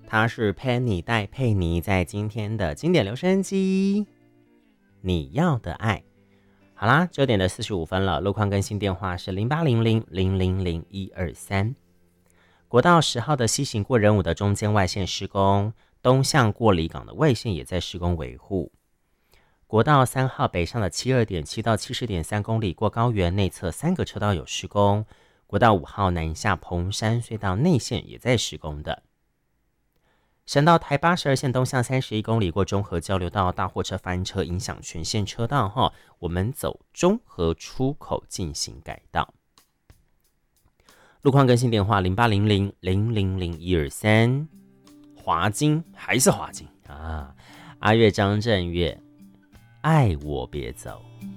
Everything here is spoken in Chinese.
他是 Penny 戴佩妮，在今天的经典留声机，你要的爱。好啦，9:45了，路况更新电话是0800000123。国道10号的西行过仁武的中间外线施工，东向过里港的外线也在施工维护。国道3号北上的72.7到70.3公里过高原内侧3个车道有施工。国道5号南下蓬山隧道内线也在施工的。省道台82线东向31公里过中和交流道，大货车翻车影响全线车道我们走中和出口进行改道。路况更新电话0800000123。华金还是华金啊！阿月张震岳，爱我别走。